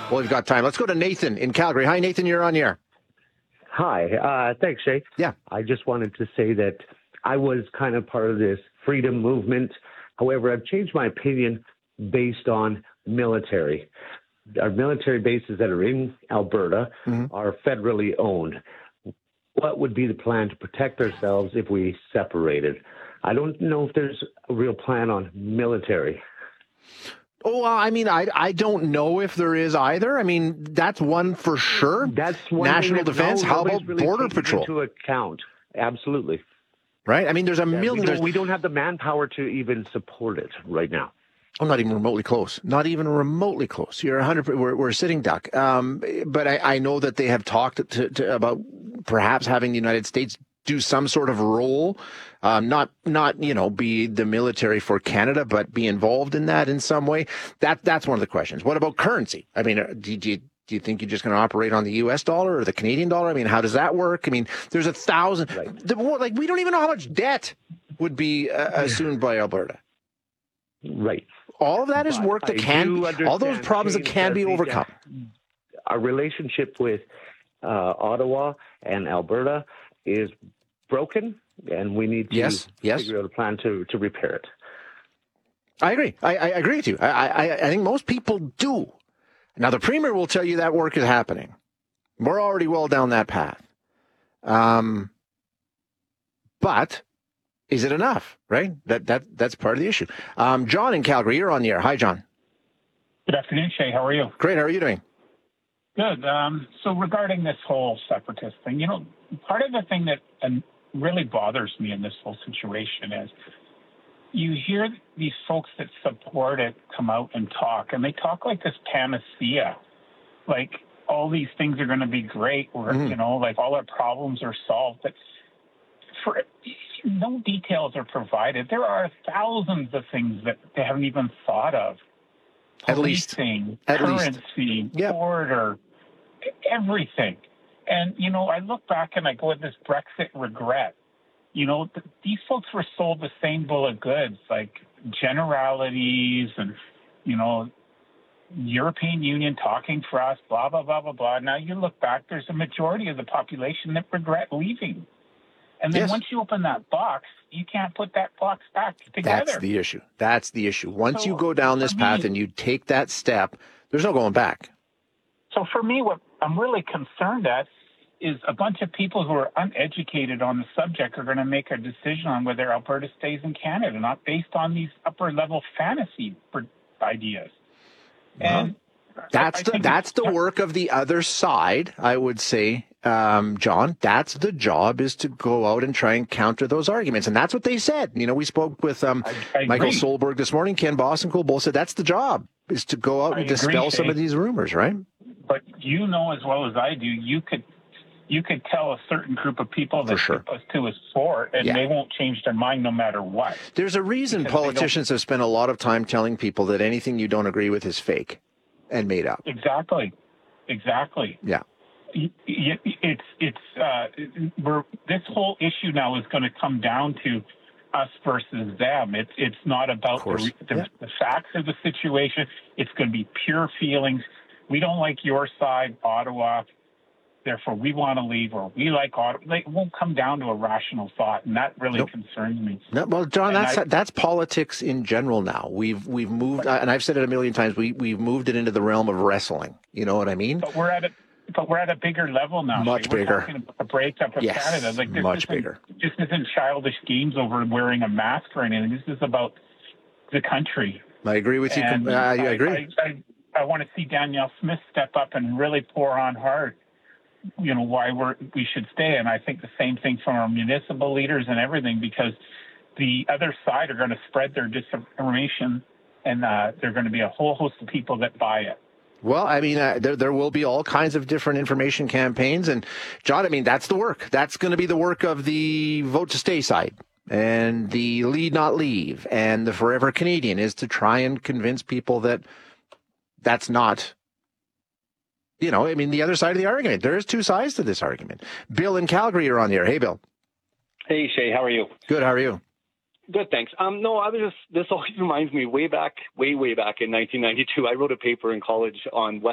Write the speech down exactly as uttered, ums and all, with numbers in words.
Well, we've got time. Let's go to Nathan in Calgary. Hi, Nathan. You're on the air. Hi. Uh, thanks, Shay. Yeah. I just wanted to say that I was kind of part of this freedom movement. However, I've changed my opinion based on military. Our military bases that are in Alberta mm-hmm. are federally owned. What would be the plan to protect ourselves if we separated? I don't know if there's a real plan on military. Oh, well, I mean, I I don't know if there is either. I mean, that's one for sure. That's one National thing that defense. no, How about really border patrol? Into account, absolutely. Right. I mean, there's a yeah, million. We don't, we don't have the manpower to even support it right now. Oh, not even remotely close. Not even remotely close. You're one hundred. We're, we're a sitting duck. Um, but I, I know that they have talked to, to, about perhaps having the United States do some sort of role, um, not not you know be the military for Canada, but be involved in that in some way. That that's one of the questions. What about currency? I mean, do, do you do you think you're just going to operate on the U S dollar or the Canadian dollar? I mean, how does that work? I mean, there's a thousand. Right. The, like we don't even know how much debt would be uh, assumed by Alberta. Right. All of that is but work that I can. All those problems that can be overcome. Our relationship with uh, Ottawa and Alberta is broken, and we need to yes, yes. figure out a plan to, to repair it. I agree. I, I agree with you. I, I, I think most people do. Now, the Premier will tell you that work is happening. We're already well down that path. Um, but is it enough, right? That that That's part of the issue. Um, John in Calgary, you're on the air. Hi, John. Good afternoon, Shay. How are you? Great. How are you doing? Good. Um, so regarding this whole separatist thing, you know, part of the thing that um, really bothers me in this whole situation is you hear these folks that support it come out and talk, and they talk like this panacea, like all these things are going to be great, or, mm-hmm. you know, like all our problems are solved. But for no details are provided. There are thousands of things that they haven't even thought of. At least. Policing, At currency, least. Yep. border, everything. And, you know, I look back and I go at this Brexit regret. You know, th- these folks were sold the same bill of goods, like generalities and, you know, European Union talking for us, blah, blah, blah, blah, blah. Now you look back, there's a majority of the population that regret leaving. And then yes. once you open that box, you can't put that box back together. That's the issue. That's the issue. Once so, you go down this path me, and you take that step, there's no going back. So for me, what I'm really concerned at is a bunch of people who are uneducated on the subject are going to make a decision on whether Alberta stays in Canada, not based on these upper-level fantasy ideas. Well, and that's the that's the work of the other side, I would say, um, John. That's the job, is to go out and try and counter those arguments, and that's what they said. You know, we spoke with um, I, I Michael Solberg this morning. Ken Bossenkohl both said that's the job, is to go out I and dispel agree, some of these rumors, right? But you know as well as I do, you could you could tell a certain group of people that sure. to a sport, and yeah. they won't change their mind no matter what. There's a reason politicians have spent a lot of time telling people that anything you don't agree with is fake and made up. Exactly. Exactly. Yeah. It's it's uh, we're this whole issue now is going to come down to us versus them. It's it's not about the, the, yeah. the facts of the situation. It's going to be pure feelings. We don't like your side, Ottawa. Therefore, we want to leave, or we like Ottawa. It won't come down to a rational thought, and that really nope. concerns me. No, well, John, and that's I, that's politics in general now. We've we've moved, but, and I've said it a million times. We we've moved it into the realm of wrestling. You know what I mean? But we're at a but we're at a bigger level now. Much we're bigger. Talking about the breakup of yes, Canada. Like this much bigger. This isn't childish games over wearing a mask or anything. This is about the country. I agree with you. And I, I agree. I, I, I want to see Danielle Smith step up and really pour on hard. You know, why we're, we should stay. And I think the same thing from our municipal leaders and everything, because the other side are going to spread their disinformation, and uh, there are going to be a whole host of people that buy it. Well, I mean, uh, there there will be all kinds of different information campaigns. And, John, I mean, that's the work. That's going to be the work of the Vote to Stay side and the Lead Not Leave and the Forever Canadian, is to try and convince people that that's not... You know, I mean, the other side of the argument. There is two sides to this argument. Bill in Calgary, you're on the air. Hey, Bill. Hey, Shay. How are you? Good. How are you? Good, thanks. Um, no, I was just, this always reminds me way back, way, way back in nineteen ninety-two, I wrote a paper in college on West